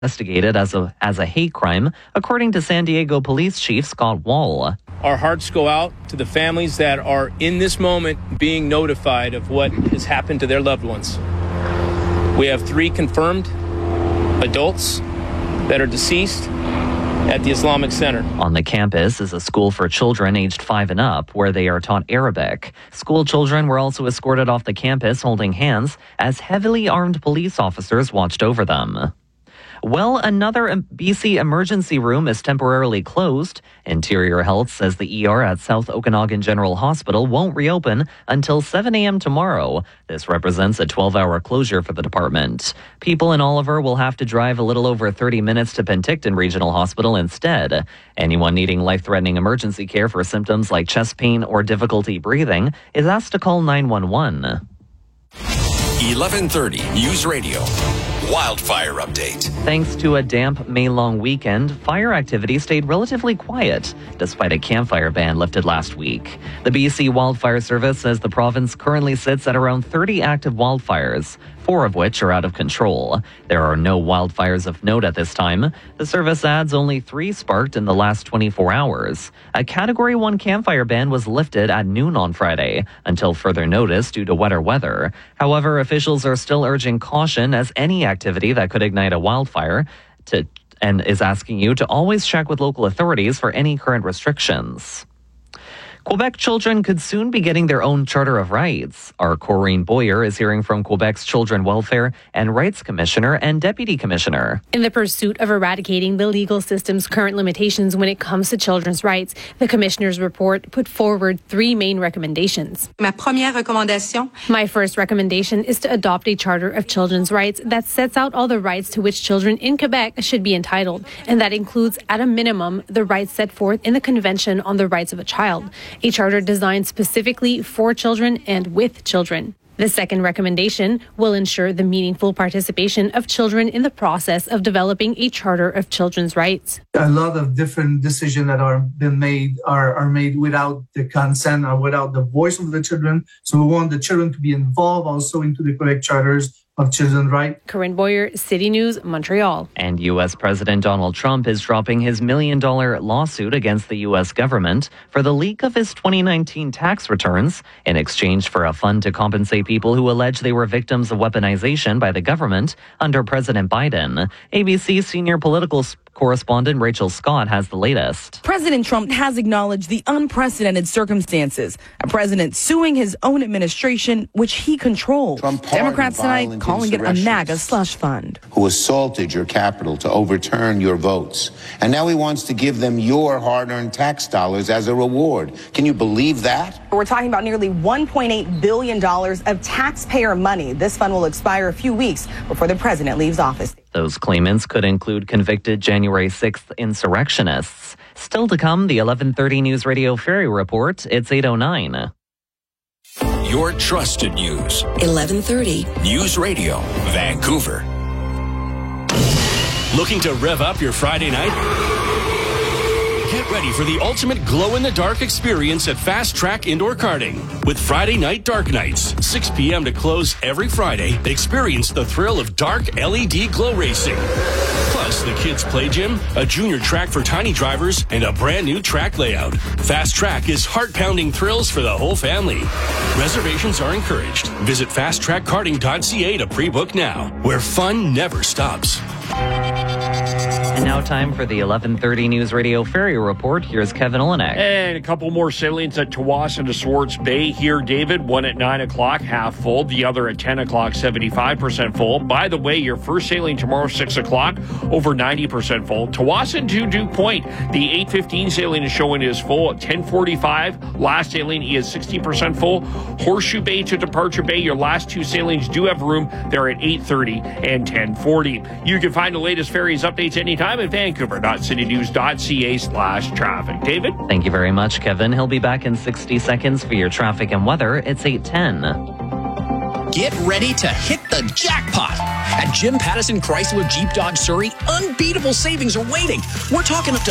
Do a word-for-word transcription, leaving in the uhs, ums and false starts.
investigated as a as a hate crime, according to San Diego Police Chief Scott Wall. Our hearts go out to the families that are in this moment being notified of what has happened to their loved ones. We have three confirmed adults that are deceased at the Islamic Center. On the campus is a school for children aged five and up where they are taught Arabic. School children were also escorted off the campus holding hands as heavily armed police officers watched over them. Well, another B C emergency room is temporarily closed. Interior Health says the E R at South Okanagan General Hospital won't reopen until seven a.m. tomorrow. This represents a twelve-hour closure for the department. People in Oliver will have to drive a little over thirty minutes to Penticton Regional Hospital instead. Anyone needing life-threatening emergency care for symptoms like chest pain or difficulty breathing is asked to call nine one one. eleven thirty News Radio. Wildfire update. Thanks to a damp May-long weekend, fire activity stayed relatively quiet, despite a campfire ban lifted last week. The B C Wildfire Service says the province currently sits at around thirty active wildfires, four of which are out of control. There are no wildfires of note at this time. The service adds only three sparked in the last twenty-four hours. A Category one campfire ban was lifted at noon on Friday, until further notice due to wetter weather. However, officials are still urging caution as any activity that could ignite a wildfire to, and is asking you to always check with local authorities for any current restrictions. Quebec children could soon be getting their own Charter of Rights. Our Corrine Boyer is hearing from Quebec's Children Welfare and Rights Commissioner and Deputy Commissioner. In the pursuit of eradicating the legal system's current limitations when it comes to children's rights, the Commissioner's report put forward three main recommendations. Ma première recommandation. My first recommendation is to adopt a Charter of Children's Rights that sets out all the rights to which children in Quebec should be entitled, and that includes, at a minimum, the rights set forth in the Convention on the Rights of a Child. A charter designed specifically for children and with children. The second recommendation will ensure the meaningful participation of children in the process of developing a Charter of Children's Rights. A lot of different decisions that are been made are, are made without the consent or without the voice of the children. So we want the children to be involved also into the Quebec charters of children's rights. Corinne Boyer, City News, Montreal. And U S President Donald Trump is dropping his million-dollar lawsuit against the U S government for the leak of his twenty nineteen tax returns in exchange for a fund to compensate people who allege they were victims of weaponization by the government under President Biden. A B C senior political correspondent Rachel Scott has the latest. President Trump has acknowledged the unprecedented circumstances. A president suing his own administration, which he controls. Democrats tonight calling it a MAGA slush fund. Who assaulted your capital to overturn your votes. And now he wants to give them your hard-earned tax dollars as a reward. Can you believe that? We're talking about nearly one point eight billion dollars of taxpayer money. This fund will expire a few weeks before the president leaves office. Those claimants could include convicted January sixth insurrectionists. Still to come, the eleven thirty News Radio Ferry Report. It's eight oh nine. Your trusted news. eleven thirty News Radio, Vancouver. Looking to rev up your Friday night? Get ready for the ultimate glow-in-the-dark experience at Fast Track Indoor Karting. With Friday Night Dark Nights, six p.m. to close every Friday, experience the thrill of dark L E D glow racing. Plus, the kids' play gym, a junior track for tiny drivers, and a brand new track layout. Fast Track is heart-pounding thrills for the whole family. Reservations are encouraged. Visit fast track karting dot c a to pre-book now, where fun never stops. And now time for the eleven thirty News Radio Ferry Report. Here's Kevin Olenek. And a couple more sailings at Tawasin to Swartz Bay here, David. One at nine o'clock, half full. The other at ten o'clock, seventy-five percent full. By the way, your first sailing tomorrow, six o'clock, over ninety percent full. Tawasin to Duke Point. The eight fifteen sailing is showing is full at ten forty-five. Last sailing is sixty percent full. Horseshoe Bay to Departure Bay. Your last two sailings do have room. They're at eight thirty and ten forty. You can find the latest ferries updates anytime at vancouver dot city news dot c a slash traffic. David? Thank you very much, Kevin. He'll be back in sixty seconds for your traffic and weather. It's eight ten. Get ready to hit the jackpot. At Jim Pattison Chrysler Jeep Dodge Surrey, unbeatable savings are waiting. We're talking up to